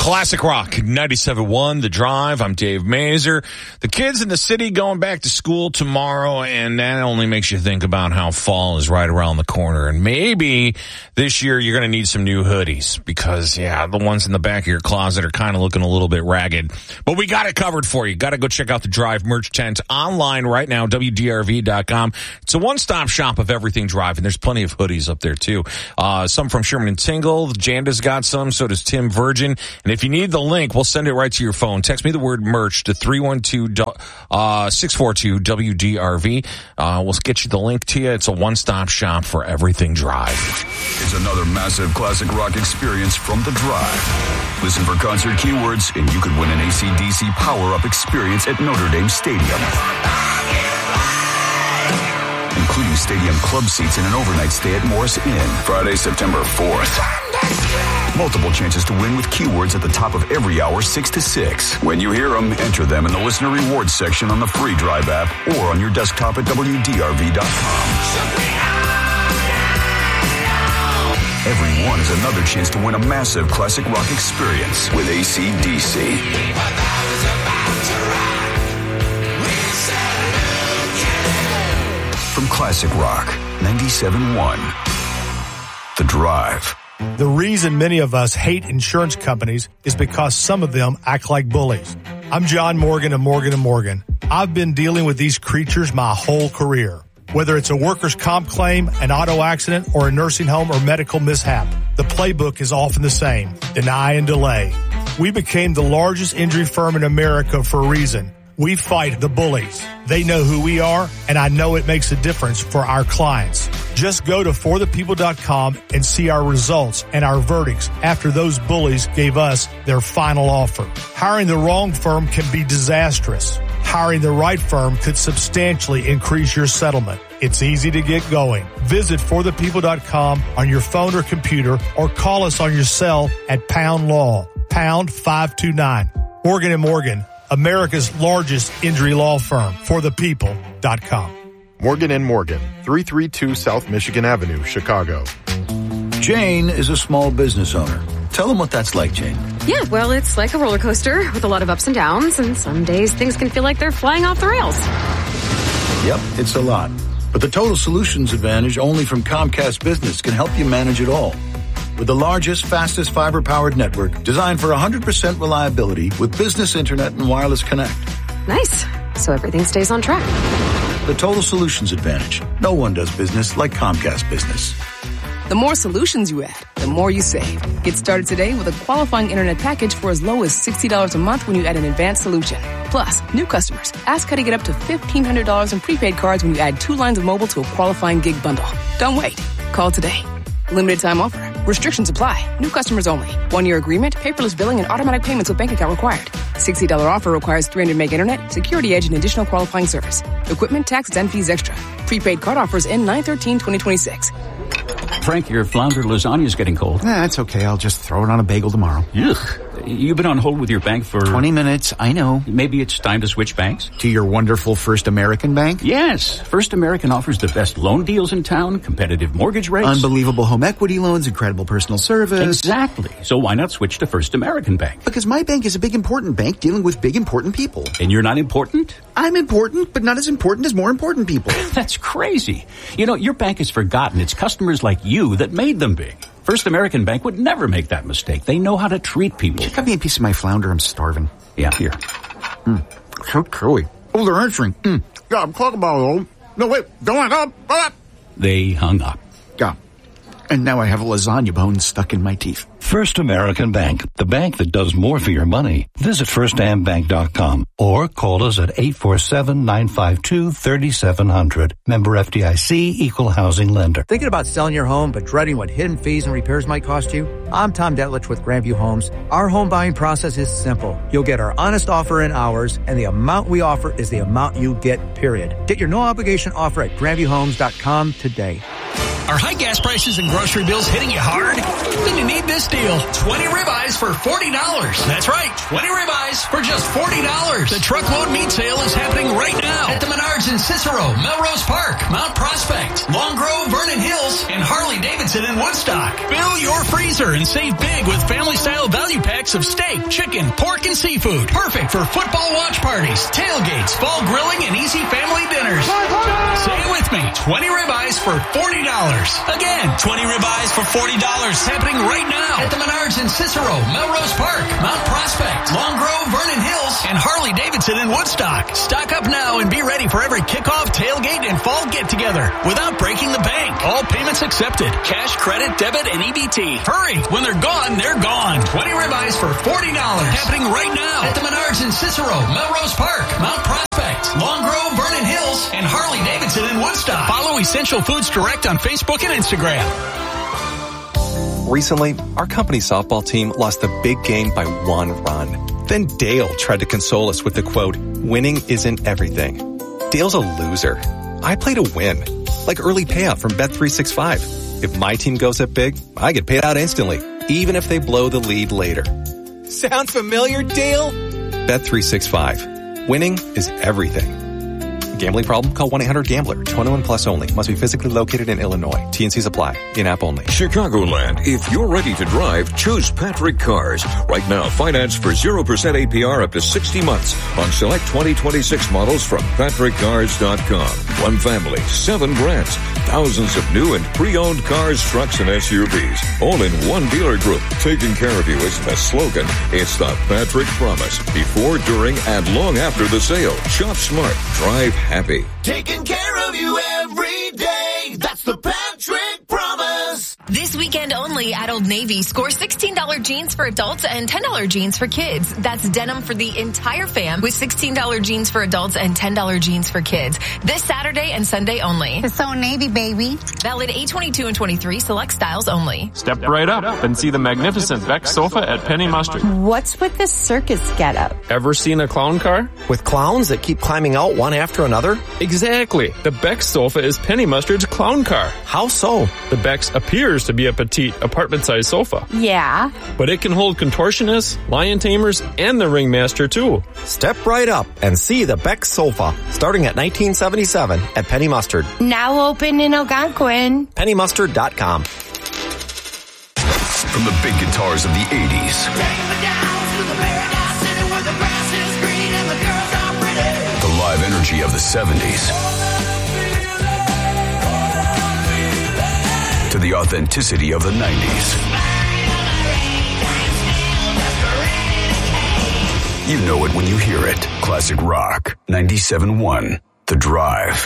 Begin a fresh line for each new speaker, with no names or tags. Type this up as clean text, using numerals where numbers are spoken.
Classic Rock 97.1, The Drive. I'm Dave Mazer. The kids in the city going back to school tomorrow, and that only makes you think about how fall is right around the corner. And maybe this year you're going to need some new hoodies because, the ones in the back of your closet are kind of looking a little bit ragged. But we got it covered for you. Got to go check out the Drive merch tent online right now, WDRV.com. It's a one-stop shop of everything Drive, and there's plenty of hoodies up there, too. Some from Sherman and Tingle. Janda's got some, so does Tim Virgin. And if you need the link, we'll send it right to your phone. Text me the word merch to 312-642-WDRV. We'll get you the link to you. It's a one-stop shop for everything Drive.
It's another massive classic rock experience from The Drive. Listen for concert keywords, and you could win an AC/DC power-up experience at Notre Dame Stadium, including stadium club seats and an overnight stay at Morris Inn, Friday, September 4th. Multiple chances to win with keywords at the top of every hour, 6 to 6. When you hear them, enter them in the listener rewards section on the free Drive app or on your desktop at WDRV.com. Every one is another chance to win a massive classic rock experience with AC/DC. From Classic Rock 97.1, The Drive.
The reason many of us hate insurance companies is because some of them act like bullies. I'm John Morgan of Morgan & Morgan. I've been dealing with these creatures my whole career. Whether it's a workers' comp claim, an auto accident, or a nursing home or medical mishap, the playbook is often the same: deny and delay. We became the largest injury firm in America for a reason. We fight the bullies. They know who we are, and I know it makes a difference for our clients. Just go to forthepeople.com and see our results and our verdicts after those bullies gave us their final offer. Hiring the wrong firm can be disastrous. Hiring the right firm could substantially increase your settlement. It's easy to get going. Visit forthepeople.com on your phone or computer, or call us on your cell at Pound Law, pound 529. Morgan & Morgan, America's largest injury law firm, forthepeople.com.
Morgan & Morgan, 332 South Michigan Avenue, Chicago.
Jane is a small business owner. Tell them what that's like, Jane.
Yeah, well, it's like a roller coaster with a lot of ups and downs, and some days things can feel like they're flying off the rails.
Yep, it's a lot. But the Total Solutions Advantage only from Comcast Business can help you manage it all. With the largest, fastest fiber-powered network designed for 100% reliability with business internet and wireless connect.
Nice. So everything stays on track.
The Total Solutions Advantage. No one does business like Comcast Business.
The more solutions you add, the more you save. Get started today with a qualifying internet package for as low as $60 a month when you add an advanced solution. Plus, new customers, ask how to get up to $1,500 in prepaid cards when you add 2 lines of mobile to a qualifying gig bundle. Don't wait. Call today. Limited time offer. Restrictions apply. New customers only. 1-year agreement, paperless billing, and automatic payments with bank account required. $60 offer requires 300 meg internet, security edge, and additional qualifying service. Equipment, taxes, and fees extra. Prepaid card offers end 9/13/2026.
Frank, your flounder lasagna is getting cold.
It's okay. I'll just throw it on a bagel tomorrow.
Ugh. You've been on hold with your bank for
20 minutes. I know.
Maybe it's time to switch banks?
To your wonderful First American Bank?
Yes. First American offers the best loan deals in town, competitive mortgage rates,
unbelievable home equity loans, incredible personal service.
Exactly. So why not switch to First American Bank?
Because my bank is a big important bank dealing with big important people.
And you're not important?
I'm important, but not as important as more important people.
That's crazy. You know, your bank has forgotten it's customers like you that made them big. First American Bank would never make that mistake. They know how to treat people.
Cut me a piece of my flounder. I'm starving.
Yeah, here.
So curly. Oh, they're answering. Yeah, I'm talking about it. No, wait. Don't hang up.
They hung up.
Yeah. And now I have a lasagna bone stuck in my teeth.
First American Bank, the bank that does more for your money. Visit firstambank.com or call us at 847-952-3700. Member FDIC, Equal Housing Lender.
Thinking about selling your home but dreading what hidden fees and repairs might cost you? I'm Tom Detlich with Grandview Homes. Our home buying process is simple. You'll get our honest offer in hours, and the amount we offer is the amount you get, period. Get your no-obligation offer at GrandviewHomes.com today.
Are high gas prices and grocery bills hitting you hard? Then you need this deal. 20 ribeyes ribeyes for $40. That's right, 20 ribeyes for just $40. The truckload meat sale is happening right now at the Menards in Cicero, Melrose Park, Mount Prospect, Long Grove, Vernon Hills, and Harley-Davidson in Woodstock. Fill your freezer and save big with family-style value packs of steak, chicken, pork, and seafood. Perfect for football watch parties, tailgates, fall grilling, and easy family dinners. Say it with me, 20 ribeyes for $40. Again, 20 ribeyes for $40. Happening right now at the Menards in Cicero, Melrose Park, Mount Prospect, Long Grove, Vernon Hills, and Harley-Davidson in Woodstock. Stock up now and be ready for every kickoff, tailgate, and fall get-together without breaking the bank. All payments accepted. Cash, credit, debit, and EBT. Hurry. When they're gone, they're gone. 20 ribeyes for $40. Happening right now at the Menards in Cicero, Melrose Park, Mount Prospect, Long Grove, Vernon Hills, and Harley-Davidson in Woodstock. Follow Essential Foods Direct on Facebook and Instagram.
Recently, our company softball team lost a big game by 1 run. Then Dale tried to console us with the quote, "Winning isn't everything." Dale's a loser. I play to win. Like early payout from Bet365. If my team goes up big, I get paid out instantly, even if they blow the lead later. Sound familiar, Dale? Bet365. Winning is everything. Gambling problem? Call 1-800-GAMBLER. 21 plus only. Must be physically located in Illinois. T&Cs apply. In-app only.
Chicagoland. If you're ready to drive, choose Patrick Cars. Right now, finance for 0% APR up to 60 months on select 2026 models from PatrickCars.com. One family, 7 brands, thousands of new and pre-owned cars, trucks, and SUVs. All in one dealer group. Taking care of you isn't a slogan. It's the Patrick Promise. Before, during, and long after the sale. Shop smart. Drive happy.
Taking care of you every day. That's the Patrick Promise.
This weekend only at Old Navy, score $16 jeans for adults and $10 jeans for kids. That's denim for the entire fam with $16 jeans for adults and $10 jeans for kids. This Saturday and Sunday only.
It's Old Navy, baby.
Valid 8/22 and 23, select styles only.
Step right up and see the magnificent Beck sofa at Penny Mustard.
What's with the circus getup?
Ever seen a clown car?
With clowns that keep climbing out one after another?
Exactly. The Beck sofa is Penny Mustard's clown car.
How so?
The Beck's appears to be a petite, apartment-sized sofa.
Yeah.
But it can hold contortionists, lion tamers, and the ringmaster too.
Step right up and see the Beck sofa, starting at $19.77 at Penny Mustard.
Now open in Algonquin.
PennyMustard.com.
From the big guitars of the 80s. The live energy of the 70s. To the authenticity of the 90s. You know it when you hear it. Classic Rock 97.1. The Drive.